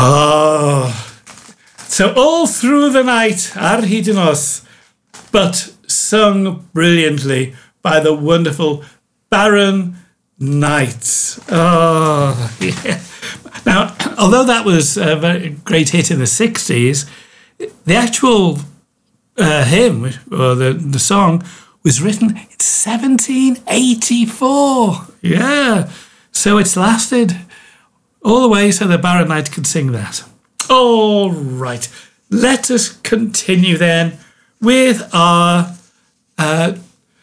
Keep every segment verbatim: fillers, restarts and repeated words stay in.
Oh, so all through the night, ar hyd y nos, but sung brilliantly by the wonderful Baron Knight. Oh, yeah. Now, although that was a very great hit in the sixties, the actual uh, hymn, or the, the song, was written in seventeen eighty-four. Yeah, so it's lasted all the way so the Baron Knight could sing that. All right, let us continue then with our uh,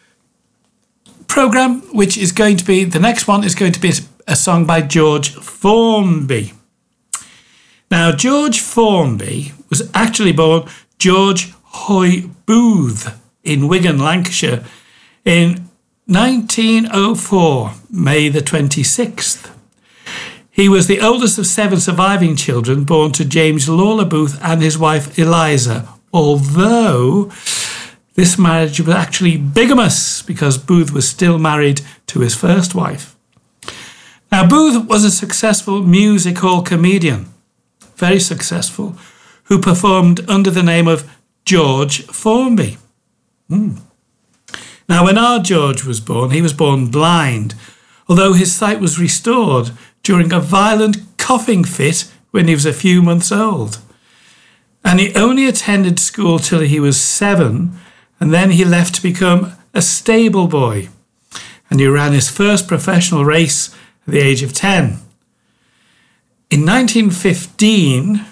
programme, which is going to be, the next one is going to be a song by George Formby. Now, George Formby was actually born George Hoy Booth in Wigan, Lancashire, in nineteen oh four, May the twenty-sixth. He was the oldest of seven surviving children born to James Lawler Booth and his wife Eliza, although this marriage was actually bigamous because Booth was still married to his first wife. Now, Booth was a successful music hall comedian, very successful, who performed under the name of George Formby. Mm. Now, when our George was born, he was born blind, although his sight was restored during a violent coughing fit when he was a few months old. And he only attended school till he was seven, and then he left to become a stable boy. And he ran his first professional race at the age of ten. In nineteen fifteen,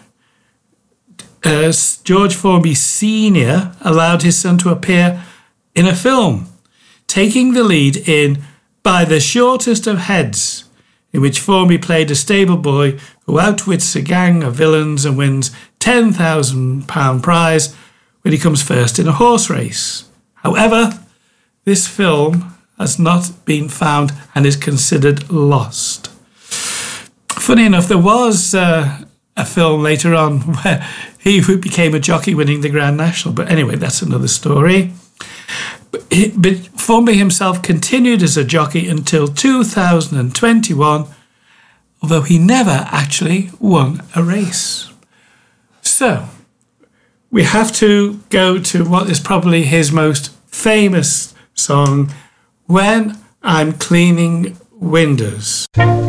uh, George Formby Senior allowed his son to appear in a film, taking the lead in By the Shortest of Heads, in which Formby played a stable boy who outwits a gang of villains and wins ten thousand pounds prize when he comes first in a horse race. However, this film has not been found and is considered lost. Funny enough, there was uh, a film later on where he became a jockey winning the Grand National, but anyway, that's another story. But, he, but Formby himself continued as a jockey until two thousand twenty-one, although he never actually won a race. So, we have to go to what is probably his most famous song, When I'm Cleaning Windows.